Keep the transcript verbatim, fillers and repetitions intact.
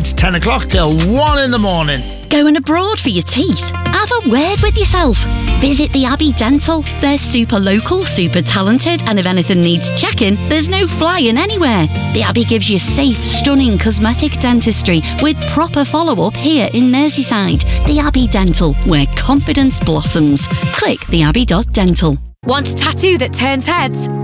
It's ten o'clock till one in the morning. Going abroad for your teeth? Have a word with yourself. Visit the Abbey Dental. They're super local, super talented, and if anything needs checking, there's no flying anywhere. The Abbey gives you safe, stunning cosmetic dentistry with proper follow-up here in Merseyside. The Abbey Dental, where confidence blossoms. Click the abbey dot dental. Want a tattoo that turns heads?